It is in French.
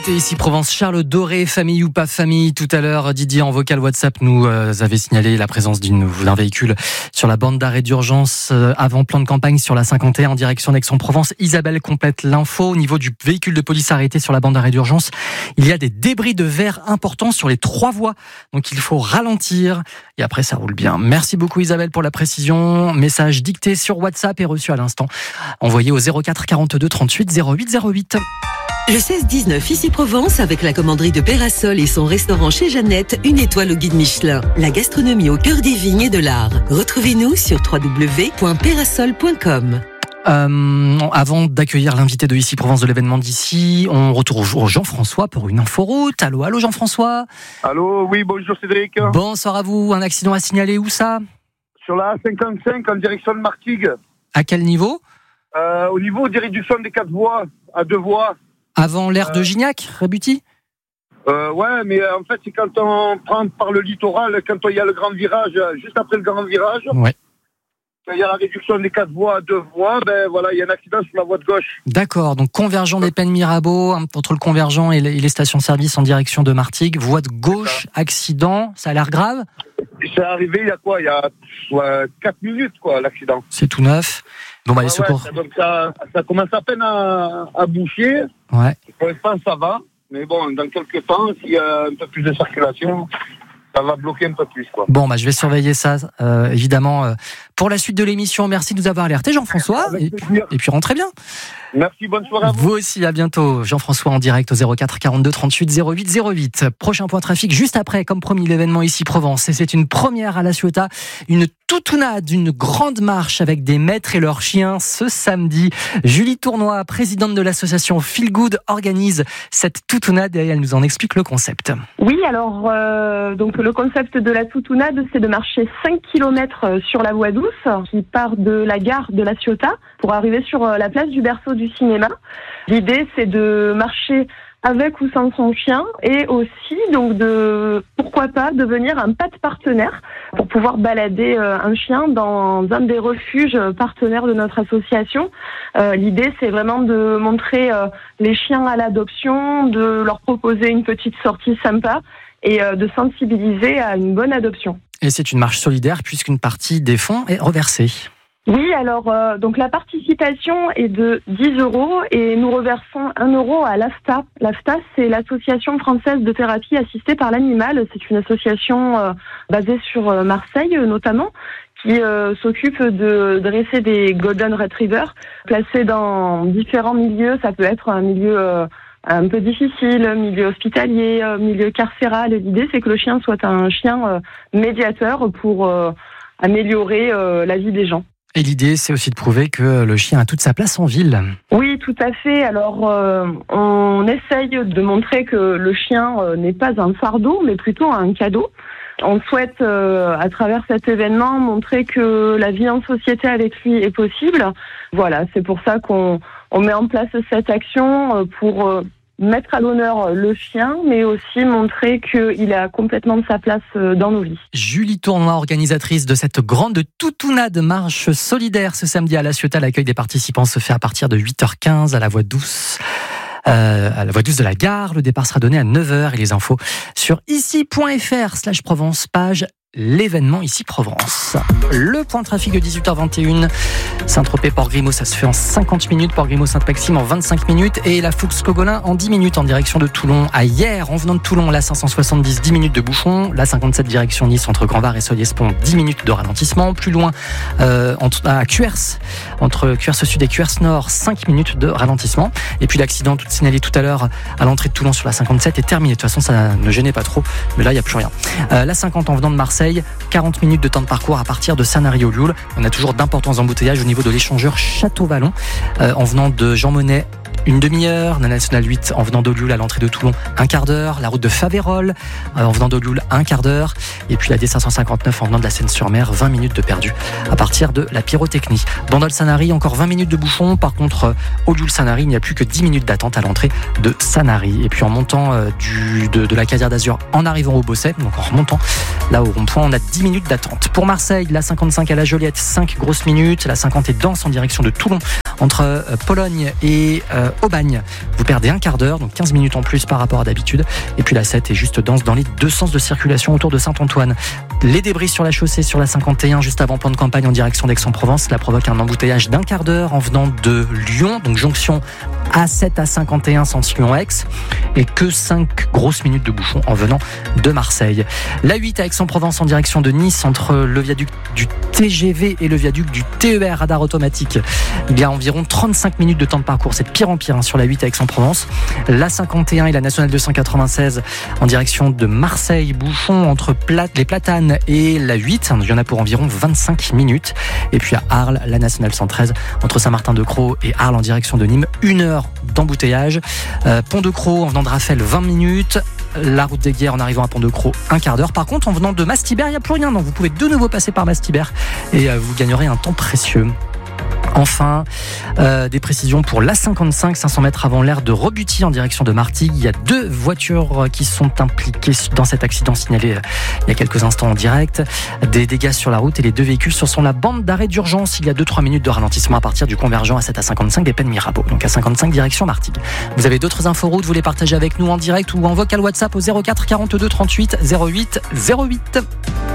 côté, ici Provence, Charles Doré, famille ou pas famille. Tout à l'heure, Didier en vocal WhatsApp nous avait signalé la présence d'un véhicule sur la bande d'arrêt d'urgence avant plan de campagne sur la 51 en direction d'Aix-en-Provence. Isabelle complète l'info. Au niveau du véhicule de police arrêté sur la bande d'arrêt d'urgence, il y a des débris de verre importants sur les 3 voies. Donc il faut ralentir et après ça roule bien. Merci beaucoup Isabelle pour la précision. Message dicté sur WhatsApp et reçu à l'instant. Envoyé au 04 42 38 08 08. Le 16-19 ici Provence avec la commanderie de Pérasol et son restaurant chez Jeannette, 1 étoile au guide Michelin. La gastronomie au cœur des vignes et de l'art. Retrouvez-nous sur www.perasol.com. Avant d'accueillir l'invité de Ici Provence de l'événement d'ici, on retourne au Jean-François pour une inforoute. Allô Jean-François. Allô, oui, bonjour Cédric. Bonsoir à vous. Un accident à signaler, où ça ? Sur la A55 en direction de Martigues. À quel niveau ? Au niveau des réductions des 4 voies à 2 voies. Avant l'aire de Gignac, Rébuty ? Ouais, mais en fait, c'est quand on prend par le littoral, quand il y a le grand virage, juste après le grand virage, ouais. Il y a la réduction des 4 voies à 2 voies, ben voilà, il y a un accident sur la voie de gauche. D'accord, donc convergent des Pennes Mirabeau, entre le convergent et les stations-service en direction de Martigues, voie de gauche, accident, ça a l'air grave ? C'est arrivé il y a quoi ? Il y a 4 minutes, quoi, l'accident. C'est tout neuf. Bon, bah, les secours. Ouais, donc ça commence à peine à boucher. Ouais. Pour l'instant, ça va. Mais bon, dans quelques temps, s'il y a un peu plus de circulation, ça va bloquer un peu plus, quoi. Bon, bah, je vais surveiller ça, évidemment. Pour la suite de l'émission, merci de nous avoir alertés, Jean-François. Et puis, rentrez bien. Merci, bonne soirée à vous. Vous aussi, à bientôt. Jean-François en direct au 04 42 38 08 08. Prochain point trafic, juste après, comme promis, l'événement ici Provence. Et c'est une première à La Ciotat, une toutounade, une grande marche avec des maîtres et leurs chiens ce samedi. Julie Tournois, présidente de l'association Feel Good, organise cette toutounade et elle nous en explique le concept. Oui, alors donc le concept de la toutounade, c'est de marcher 5 km sur la voie douce qui part de la gare de La Ciotat pour arriver sur la place du berceau du cinéma. L'idée, c'est de marcher avec ou sans son chien et aussi donc de, pourquoi pas, devenir un patte partenaire pour pouvoir balader un chien dans un des refuges partenaires de notre association. L'idée, c'est vraiment de montrer les chiens à l'adoption, de leur proposer une petite sortie sympa et de sensibiliser à une bonne adoption. Et c'est une marche solidaire puisqu'une partie des fonds est reversée. Oui, alors donc la participation est de 10 € et nous reversons 1 € à l'AFTA. L'AFTA, c'est l'Association française de thérapie assistée par l'animal. C'est une association basée sur Marseille notamment, qui s'occupe de dresser des Golden Retrievers placés dans différents milieux. Ça peut être un milieu un peu difficile, milieu hospitalier, milieu carcéral. L'idée, c'est que le chien soit un chien médiateur pour améliorer la vie des gens. Et l'idée, c'est aussi de prouver que le chien a toute sa place en ville. Oui, tout à fait. Alors, on essaye de montrer que le chien n'est pas un fardeau, mais plutôt un cadeau. On souhaite, à travers cet événement, montrer que la vie en société avec lui est possible. Voilà, c'est pour ça qu'on met en place cette action pour mettre à l'honneur le chien, mais aussi montrer qu'il a complètement sa place dans nos vies. Julie Tournois, organisatrice de cette grande toutounade marche solidaire ce samedi à La Ciotat. L'accueil des participants se fait à partir de 8h15 à la voie douce. À la voie douce de la gare, le départ sera donné à 9h et les infos sur ici.fr/Provence, page l'événement ici Provence. Le point de trafic de 18h21, Saint-Tropez, Port-Grimaud, ça se fait en 50 minutes, Port-Grimaud, Sainte-Maxime en 25 minutes et la Foulx-Cogolin en 10 minutes en direction de Toulon. À hier, en venant de Toulon, la 570, 10 minutes de bouchon, la 57 direction Nice entre Grand-Var et Solliès-Pont, 10 minutes de ralentissement. Plus loin, à Cuers, entre Cuers Sud et Cuers Nord, 5 minutes de ralentissement. Et puis l'accident tout signalé tout à l'heure à l'entrée de Toulon sur la 57 est terminé. De toute façon, ça ne gênait pas trop, mais là, il n'y a plus rien. La 50 en venant de Marseille, 40 minutes de temps de parcours à partir de Sanary-au-Lioul. On a toujours d'importants embouteillages au niveau de l'échangeur Château-Vallon. En venant de Jean Monnet, une demi-heure. La nationale 8 en venant d'Olioul à l'entrée de Toulon, un quart d'heure. La route de Faverolles en venant d'Olioul, un quart d'heure. Et puis la D559 en venant de la Seine-sur-Mer, 20 minutes de perdu à partir de la pyrotechnie. Bandol-Sanary, encore 20 minutes de bouchon. Par contre, Olioul-Sanary, il n'y a plus que 10 minutes d'attente à l'entrée de Sanary. Et puis en montant de la Casière d'Azur en arrivant au Bosset, donc en remontant là au rond-point, on a 10 minutes d'attente. Pour Marseille, la 55 à la Joliette, 5 grosses minutes. La 50 est dense en direction de Toulon entre Pologne et Aubagne. Vous perdez un quart d'heure, donc 15 minutes en plus par rapport à d'habitude. Et puis la 7 est juste dense dans les deux sens de circulation autour de Saint-Antoine. Les débris sur la chaussée, sur la 51, juste avant plan de campagne en direction d'Aix-en-Provence. Cela provoque un embouteillage d'un quart d'heure en venant de Lyon, donc jonction A7 à 51 sens Lyon-Aix, et que 5 grosses minutes de bouchon en venant de Marseille. La 8 à Aix-en-Provence en direction de Nice, entre le viaduc du TGV et le viaduc du TER radar automatique. Il y a environ 35 minutes de temps de parcours. C'est de pire en pire sur la 8 à Aix-en-Provence. La 51 et la nationale 296 en direction de Marseille. Bouchon entre les Platanes et la 8. Il y en a pour environ 25 minutes. Et puis à Arles, la nationale 113 entre Saint-Martin-de-Crau et Arles en direction de Nîmes. 1 heure d'embouteillage. Pont-de-Crau en venant de Raphaël, 20 minutes. La route des Guerres en arrivant à Pont-de-Crau, un quart d'heure. Par contre, en venant de Mastibert, il n'y a plus rien. Donc vous pouvez de nouveau passer par Mastibert et vous gagnerez un temps précieux. Enfin, des précisions pour l'A55, 500 mètres avant l'aire de Rebuty en direction de Martigues. Il y a 2 voitures qui sont impliquées dans cet accident signalé il y a quelques instants en direct. Des dégâts sur la route et les 2 véhicules sur la bande d'arrêt d'urgence. Il y a 2-3 minutes de ralentissement à partir du convergent à 7 à 55 des Pennes Mirabeau. Donc à 55 direction Martigues. Vous avez d'autres infos routes, vous les partagez avec nous en direct ou en vocal WhatsApp au 04 42 38 08 08.